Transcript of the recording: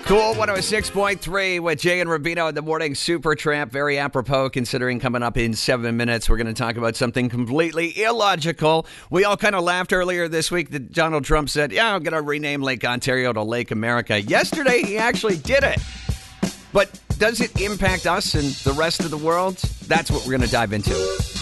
Cool 106.3 with Jay and Rubino in the morning. Super Tramp, very apropos considering coming up in 7 minutes. We're going to talk about something completely illogical. We all kind of laughed earlier this week that Donald Trump said, yeah, I'm going to rename Lake Ontario to Lake America. Yesterday, he actually did it. But does it impact us and the rest of the world? That's what we're going to dive into.